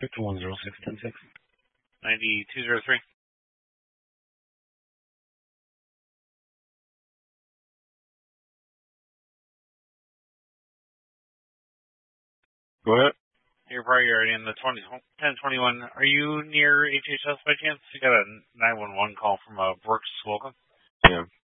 Victor 106-10-6. 9203. Go ahead. You're probably already in the 1021. Are you near HHS by chance? You got a 911 call from Brooks Slocum. Yeah.